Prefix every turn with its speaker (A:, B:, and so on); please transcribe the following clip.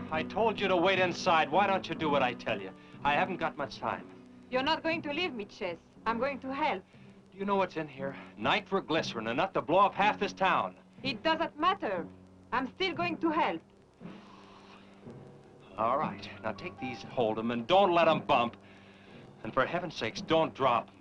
A: I told you to wait inside. Why don't you do what I tell you? I haven't got much time.
B: You're not going to leave me, Chess. I'm going to help.
A: Do you know what's in here? Nitroglycerin, enough to blow up half this town.
B: It doesn't matter. I'm still going to help.
A: All right. Now take these, hold them, and don't let them bump. And for heaven's sakes, don't drop 'em.